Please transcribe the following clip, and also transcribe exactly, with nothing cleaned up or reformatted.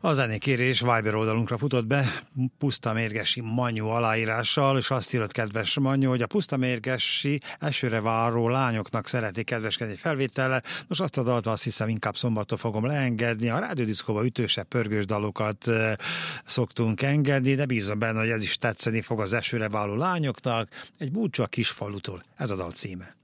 A zenékérés Viber oldalunkra futott be, Puszta Mérgesi Manyu aláírással, és azt írott kedves Manyu, hogy a Puszta Mérgesi esőre váró lányoknak szereti kedveskedni felvétele. Most azt a dalt azt hiszem inkább szombaton fogom leengedni. A rádiódiszkóban ütősebb, pörgős dalokat e, szoktunk engedni, de bízom benne, hogy ez is tetszeni fog az esőre váró lányoknak. Egy búcsú a Kisfalutól. Ez a dal címe.